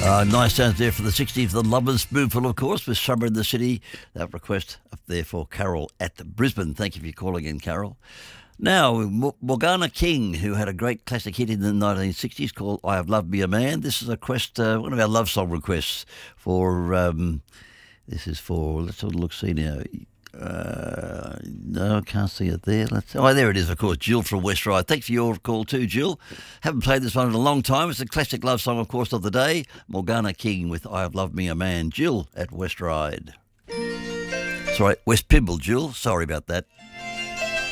Nice sounds there for the 60s, the Lovers Spoonful, of course, with Summer in the City. That request up there for Carol at Brisbane. Thank you for your call again, Carol. Now, Morgana King, who had a great classic hit in the 1960s called I Have Loved Me a Man. This is a request, one of our love song requests for, this is for, let's have a look, see now. No, I can't see it there. There it is, of course, Jill from West Ryde. Thanks for your call too, Jill. Haven't played this one in a long time. It's a classic love song, of course, of the day. Morgana King with I Have Loved Me a Man. Jill at West Ryde. Sorry, West Pymble, Jill. Sorry about that.